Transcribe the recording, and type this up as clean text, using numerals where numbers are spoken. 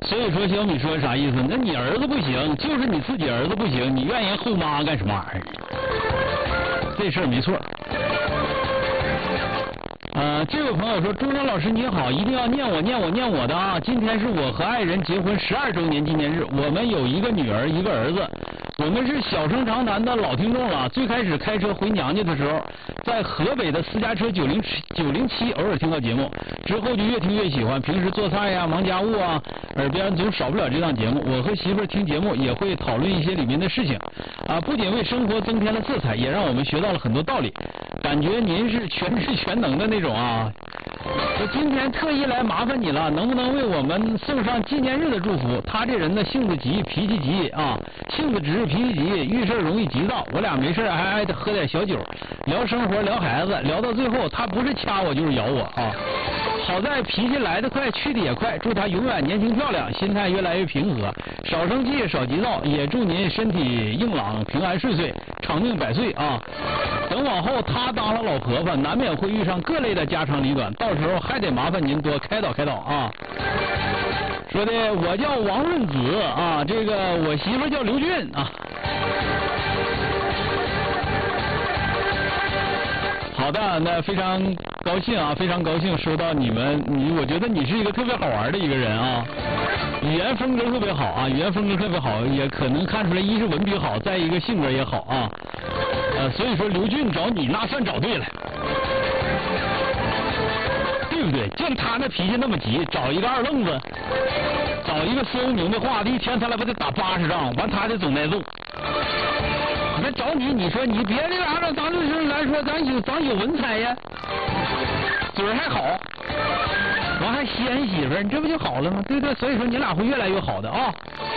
所以说小米说啥意思？那你儿子不行，就是你自己儿子不行，你怨人后妈干什么玩意儿？这事儿没错。这位朋友说，钟山老师你好，一定要念我的啊！今天是我和爱人结婚12周年纪念日，我们有一个女儿，一个儿子。我们是小生长谈的老听众了，最开始开车回娘家的时候，在河北的私家车907偶尔听到节目，之后就越听越喜欢。平时做菜呀、忙家务啊，耳边总少不了这档节目。我和媳妇儿听节目也会讨论一些里面的事情，不仅为生活增添了色彩，也让我们学到了很多道理。感觉您是全知全能的那种啊！我今天特意来麻烦你了，能不能为我们送上纪念日的祝福？他这人呢，性子急，脾气急啊，性子直，脾气急，遇事容易急躁。我俩没事还爱喝点小酒，聊生活，聊孩子，聊到最后，他不是掐我就是咬我啊！好在脾气来得快，去的也快。祝他永远年轻漂亮，心态越来越平和，少生气，少急躁。也祝您身体硬朗，平安顺遂，长命百岁啊！等往后他当了老婆婆，难免会遇上各类的家长里短，到时候还得麻烦您多开导开导啊。说的我叫王润子啊，这个我媳妇叫刘俊啊。好的，那非常高兴啊，非常高兴收到我觉得你是一个特别好玩的一个人啊，语言风格特别好啊，语言风格特别好，也可能看出来一是文笔好，再一个性格也好啊，所以说刘俊找你那算找对了，对不对？见他那脾气那么急，找一个二愣子，找一个说不明白话的，一天他俩不得打80仗，完他得总挨揍。那找你，你说你别这玩意儿，咱律师来说，咱有文采呀，嘴还好，完还稀罕媳妇儿，你这不就好了吗？对不对？所以说你俩会越来越好的啊。